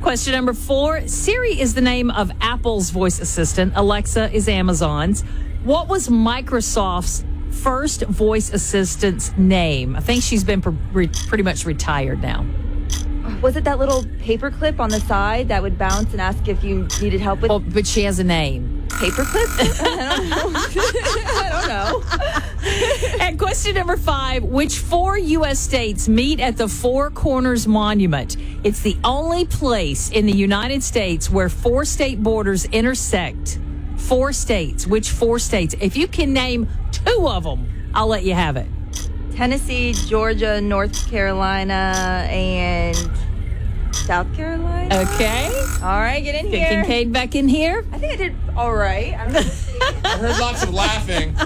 Question number 4. Siri is the name of Apple's voice assistant. Alexa is Amazon's. What was Microsoft's first voice assistant's name? I think she's been pretty much retired now. Was it that little paperclip on the side that would bounce and ask if you needed help with? Oh, but she has a name. Paperclip? I don't know. And question number 5, which 4 U.S. states meet at the Four Corners Monument? It's the only place in the United States where 4 state borders intersect. 4 states. Which 4 states? If you can name 2 of them, I'll let you have it. Tennessee, Georgia, North Carolina, and South Carolina. Okay. All right, get in here. Kincaid back in here. I think I did all right. I'm going to see. I heard lots of laughing.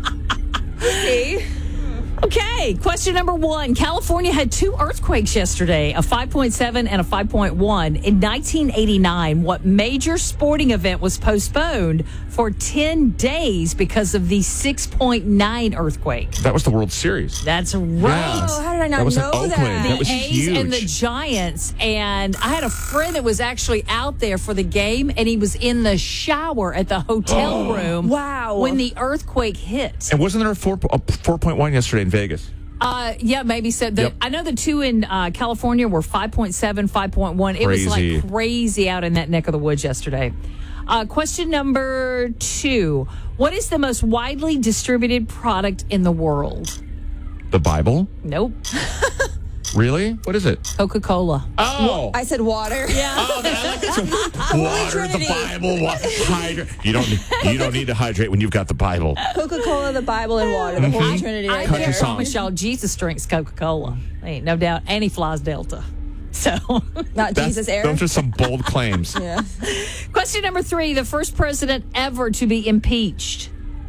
See? Okay, question number 1. California had 2 earthquakes yesterday, a 5.7 and a 5.1. In 1989, what major sporting event was postponed for 10 days because of the 6.9 earthquake? That was the World Series. That's right. Yeah. Oh, how did I not That was in know Oakland. that? That was The A's huge. and the Giants. And I had a friend that was actually out there for the game, and he was in the shower at the hotel room. Wow. When the earthquake hit. And wasn't there a 4.1 yesterday in Vegas? Yeah, maybe so. Yep. I know the 2 in California were 5.7, 5.1. It was Crazy. like crazy out in that neck of the woods yesterday. Question number 2. What is the most widely distributed product in the world? The Bible? Nope. Really? What is it? Coca-Cola. Oh. I said water. Yeah. Oh, I like this one. Water, the Trinity. Bible, hydrate. You don't need to hydrate when you've got the Bible. Coca-Cola, the Bible, and water. The Holy Trinity I right Country can there. song. promise y'all Jesus drinks Coca-Cola. Ain't no doubt. And he flies Delta. So, Not Jesus Air. Those are some bold claims. Yeah. question number 3. The first president ever to be impeached.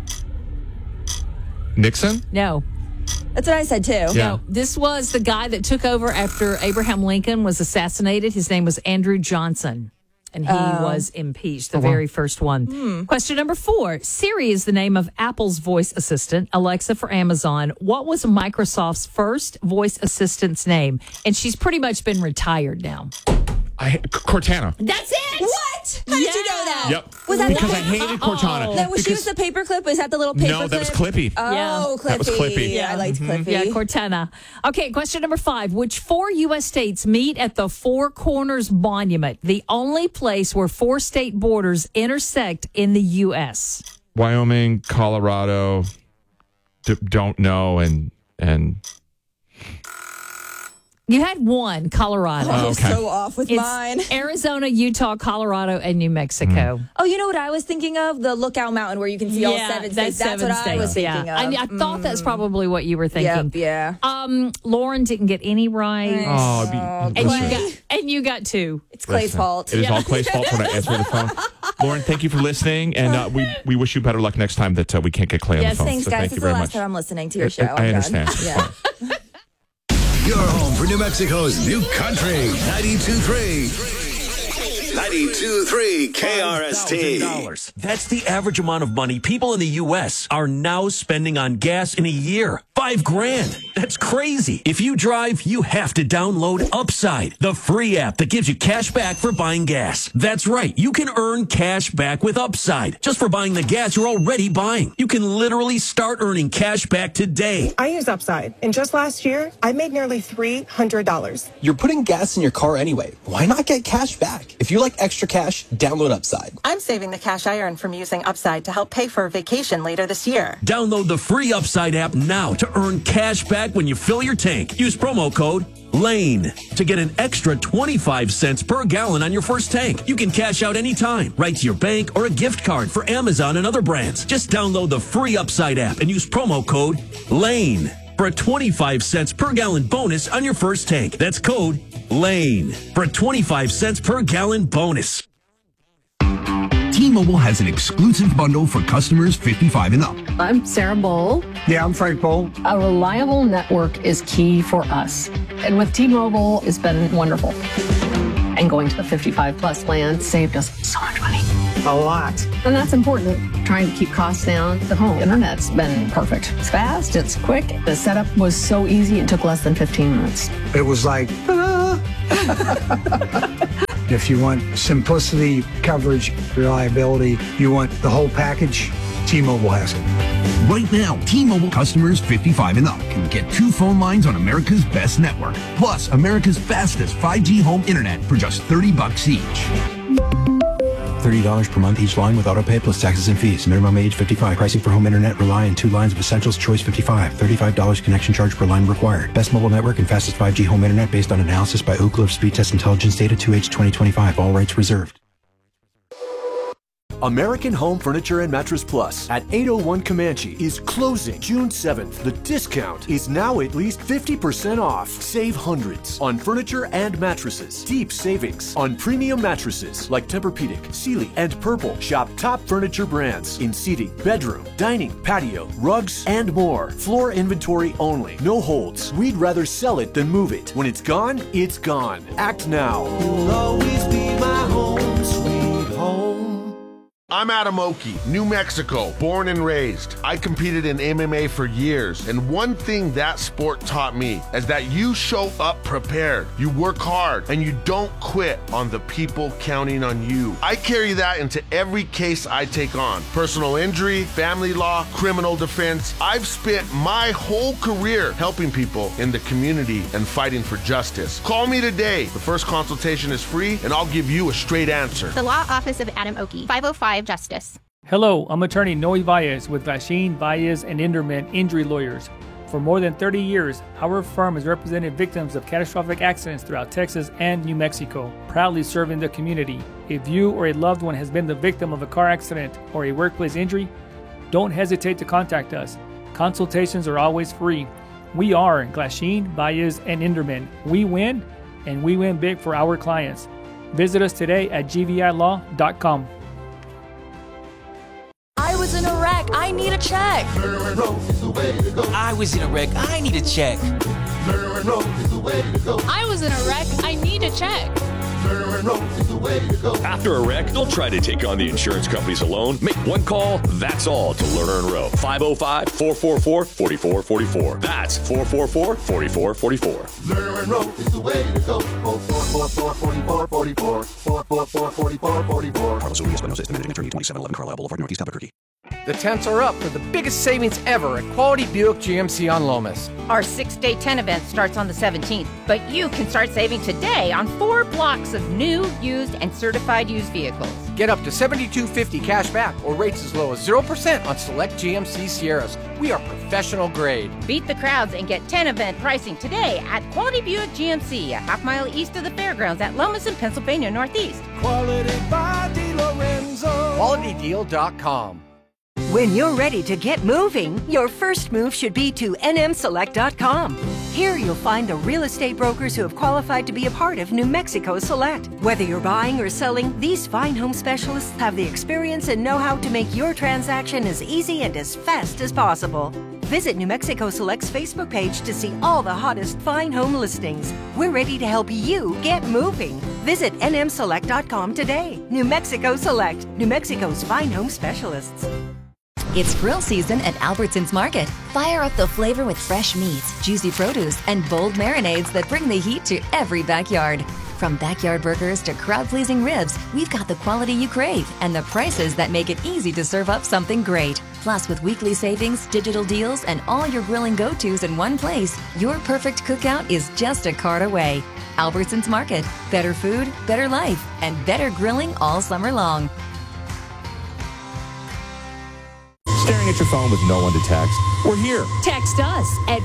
Nixon? No. That's what I said, too. Yeah. No, this was the guy that took over after Abraham Lincoln was assassinated. His name was Andrew Johnson, and he was impeached, the very first one. Question number 4. Siri is the name of Apple's voice assistant, Alexa for Amazon. What was Microsoft's first voice assistant's name? And she's pretty much been retired now. Cortana. That's it! What? How did you know that? Yep. Was that because the- I hated Cortana. That was she was Because- the paperclip? Was that the little paperclip? No, that was Clippy. Oh, Yeah. Clippy. That was Clippy. Yeah, I liked Clippy. Yeah, Cortana. Okay, question number 5. Which 4 U.S. states meet at the Four Corners Monument, the only place where 4 state borders intersect in the U.S.? Wyoming, Colorado, don't know, and You had 1, Colorado. You're okay. so off with It's mine. Arizona, Utah, Colorado, and New Mexico. Oh, you know what I was thinking of? The Lookout Mountain where you can see all 7 states. That's what I was thinking of. I thought that's probably what you were thinking. Yep, yeah. Lauren didn't get any right. oh, And you got 2. It's Clay's fault. It is all Clay's fault for not answering the phone. Lauren, thank you for listening, and we wish you better luck next time that we can't get Clay on the Yes, phone. Thanks, So guys. thank This you is the very last much. time I'm listening to your show. I I'm done. understand. It's Yeah. fine. Your home for New Mexico's new country. 92.3. 92.3 KRST. $1,000. That's the average amount of money people in the U.S. are now spending on gas in a year. $5,000. That's crazy. If you drive, you have to download Upside, the free app that gives you cash back for buying gas. That's right. You can earn cash back with Upside just for buying the gas you're already buying. You can literally start earning cash back today. I use Upside, and just last year, I made nearly $300. You're putting gas in your car anyway. Why not get cash back? If you like extra cash, download Upside. I'm saving the cash I earn from using Upside to help pay for a vacation later this year. Download the free Upside app now to earn cash back when you fill your tank. Use promo code LANE to get an extra 25 cents per gallon on your first tank. You can cash out anytime, right to your bank or a gift card for Amazon and other brands. Just download the free Upside app and use promo code LANE for a 25 cents per gallon bonus on your first tank. That's code LANE for a 25 cents per gallon bonus. T-Mobile has an exclusive bundle for customers 55 and up. I'm Sarah Bowl. Yeah, I'm Frank Bowl. A reliable network is key for us. And with T-Mobile, it's been wonderful. And going to the 55 plus plan saved us so much money. A lot. And that's important. Trying to keep costs down. The home internet's been perfect. It's fast, it's quick. The setup was so easy, it took less than 15 minutes. It was like, If you want simplicity, coverage, reliability, you want the whole package, T-Mobile has it. Right now, T-Mobile customers 55 and up can get 2 phone lines on America's best network, plus America's fastest 5G home internet for just $30 each. $30 per month each line with autopay plus taxes and fees. Minimum age 55. Pricing for home internet rely on 2 lines of Essentials Choice 55. $35 connection charge per line required. Best mobile network and fastest 5G home internet based on analysis by Ookla of Speed Test Intelligence data 2H 2025. All rights reserved. American Home Furniture and Mattress Plus at 801 Comanche is closing June 7th. The discount is now at least 50% off. Save hundreds on furniture and mattresses. Deep savings on premium mattresses like Tempur-Pedic, Sealy, and Purple. Shop top furniture brands in seating, bedroom, dining, patio, rugs, and more. Floor inventory only. No holds. We'd rather sell it than move it. When it's gone, it's gone. Act now. You'll always be my home, sweet home. I'm Adam Oki, New Mexico, born and raised. I competed in MMA for years, and one thing that sport taught me is that you show up prepared, you work hard, and you don't quit on the people counting on you. I carry that into every case I take on. Personal injury, family law, criminal defense. I've spent my whole career helping people in the community and fighting for justice. Call me today. The first consultation is free, and I'll give you a straight answer. The Law Office of Adam Oki, 505 Justice. Hello, I'm attorney Noe Valles with Glasheen, Valles, and Inderman Injury Lawyers. For more than 30 years, our firm has represented victims of catastrophic accidents throughout Texas and New Mexico, proudly serving the community. If you or a loved one has been the victim of a car accident or a workplace injury, don't hesitate to contact us. Consultations are always free. We are Glasheen, Valles, and Inderman. We win, and we win big for our clients. Visit us today at gvilaw.com. I was in a wreck. I need a check. I was in a wreck. I need a check. I was in a wreck. I need a check. After a wreck, don't try to take on the insurance companies alone. Make one call, that's all, to Lerner and Rowe. 505-444-4444. That's 444-4444. Lerner and Rowe is the way to go. 444-4444. 444-4444. Carlos Urias, Espinosa, managing attorney, 2711 Carlisle Boulevard, Northeast Albuquerque. The tents are up for the biggest savings ever at Quality Buick GMC on Lomas. Our 6-day tent event starts on the 17th, but you can start saving today on 4 blocks of new, used, and certified used vehicles. Get up to $72.50 cash back or rates as low as 0% on select GMC Sierras. We are professional grade. Beat the crowds and get tent event pricing today at Quality Buick GMC, a half-mile east of the fairgrounds at Lomas in Pennsylvania Northeast. Quality by DiLorenzo. QualityDeal.com. When you're ready to get moving, your first move should be to nmselect.com. Here you'll find the real estate brokers who have qualified to be a part of New Mexico Select. Whether you're buying or selling, these fine home specialists have the experience and know-how to make your transaction as easy and as fast as possible. Visit New Mexico Select's Facebook page to see all the hottest fine home listings. We're ready to help you get moving. Visit nmselect.com today. New Mexico Select, New Mexico's fine home specialists. It's grill season at Albertsons Market. Fire up the flavor with fresh meats, juicy produce, and bold marinades that bring the heat to every backyard. From backyard burgers to crowd-pleasing ribs, we've got the quality you crave and the prices that make it easy to serve up something great. Plus, with weekly savings, digital deals, and all your grilling go-tos in one place, your perfect cookout is just a cart away. Albertsons Market. Better food, better life, and better grilling all summer long. Staring at your phone with no one to text? We're here. Text us at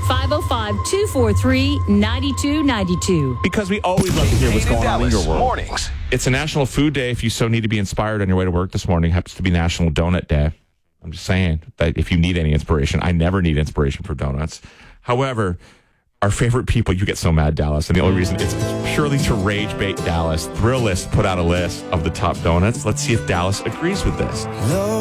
505-243-9292. Because we always love to hear what's going on in your world. Mornings. It's a National Food Day if you so need to be inspired on your way to work this morning. It happens to be National Donut Day. I'm just saying that if you need any inspiration, I never need inspiration for donuts. However, our favorite people, you get so mad, Dallas, and the only reason it's purely to rage bait Dallas. Thrillist put out a list of the top donuts. Let's see if Dallas agrees with this. No.